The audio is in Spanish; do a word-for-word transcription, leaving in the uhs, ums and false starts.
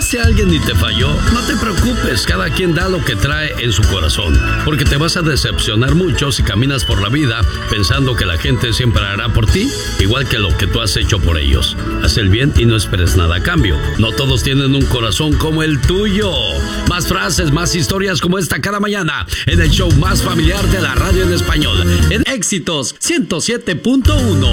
amaste a alguien y te falló, no te preocupes, cada quien da lo que trae en su corazón, porque te vas a decepcionar mucho si caminas por la vida pensando que la gente siempre hará por ti, igual que lo que tú has hecho por ellos. Haz el bien y no esperes nada a cambio. No todos tienen un corazón como el tuyo. Más frases, más historias como esta cada mañana en el show más familiar de la radio en español, en Éxitos ciento siete punto uno.